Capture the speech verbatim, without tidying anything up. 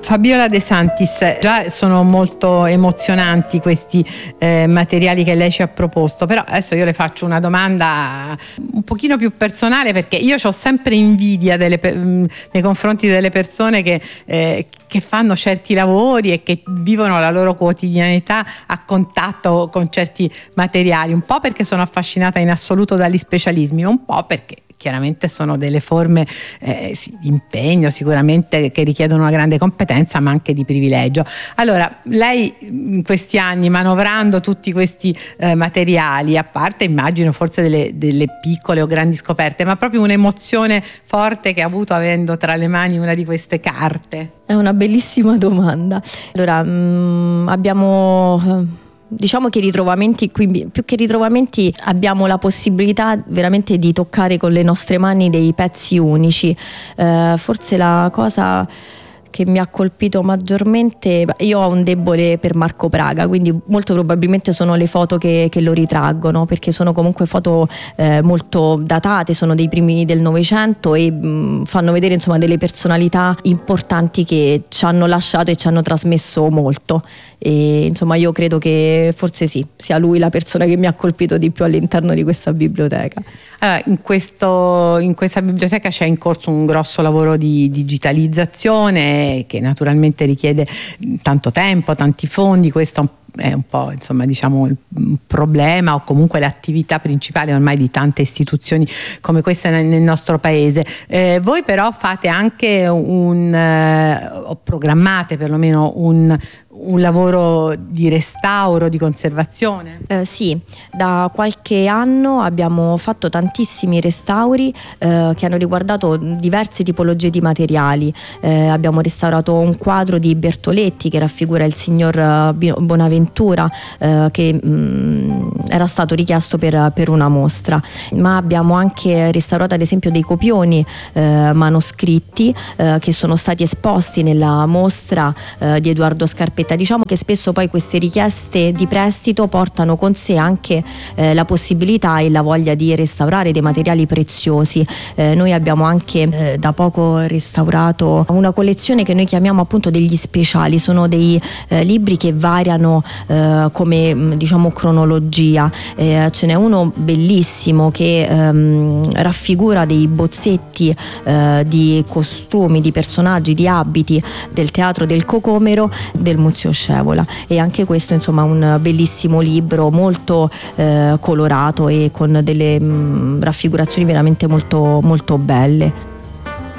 Fabiola De Santis, già sono molto emozionanti questi eh, materiali che lei ci ha proposto, però adesso io le faccio una domanda un pochino più personale, perché io ho sempre invidia delle, nei confronti delle persone che, eh, che fanno certi lavori e che vivono la loro quotidianità a contatto con certi materiali, un po' perché sono affascinata in assoluto dagli specialismi, un po' perché chiaramente sono delle forme eh, di impegno sicuramente che richiedono una grande competenza, ma anche di privilegio. Allora, lei in questi anni, manovrando tutti questi eh, materiali, a parte immagino forse delle, delle piccole o grandi scoperte, ma proprio un'emozione forte che ha avuto avendo tra le mani una di queste carte? È una bellissima domanda. Allora, mh, abbiamo... Diciamo che i ritrovamenti, qui più che ritrovamenti, abbiamo la possibilità veramente di toccare con le nostre mani dei pezzi unici. Eh, forse la cosa che mi ha colpito maggiormente, io ho un debole per Marco Praga, quindi molto probabilmente sono le foto che, che lo ritraggono, perché sono comunque foto eh, molto datate, sono dei primi del Novecento e mh, fanno vedere insomma delle personalità importanti che ci hanno lasciato e ci hanno trasmesso molto. E insomma io credo che forse sì, sia lui la persona che mi ha colpito di più all'interno di questa biblioteca. Allora, in, questo, in questa biblioteca c'è in corso un grosso lavoro di digitalizzazione che naturalmente richiede tanto tempo, tanti fondi. Questo è un po' insomma diciamo il problema, o comunque l'attività principale ormai di tante istituzioni come queste nel, nel nostro paese. Eh, voi però fate anche un eh, o programmate perlomeno un un lavoro di restauro, di conservazione? Eh, sì, da qualche anno abbiamo fatto tantissimi restauri eh, che hanno riguardato diverse tipologie di materiali. Eh, abbiamo restaurato un quadro di Bertoletti che raffigura il signor Bonaventura eh, che mh, era stato richiesto per, per una mostra, ma abbiamo anche restaurato ad esempio dei copioni eh, manoscritti eh, che sono stati esposti nella mostra eh, di Edoardo Scarpetti. Diciamo che spesso poi queste richieste di prestito portano con sé anche eh, la possibilità e la voglia di restaurare dei materiali preziosi. Eh, noi abbiamo anche eh, da poco restaurato una collezione che noi chiamiamo appunto degli speciali, sono dei eh, libri che variano eh, come diciamo cronologia. Eh, ce n'è uno bellissimo che ehm, raffigura dei bozzetti eh, di costumi, di personaggi, di abiti del teatro del Cocomero del Muzio Scevola, e anche questo insomma un bellissimo libro molto eh, colorato e con delle mh, raffigurazioni veramente molto molto belle.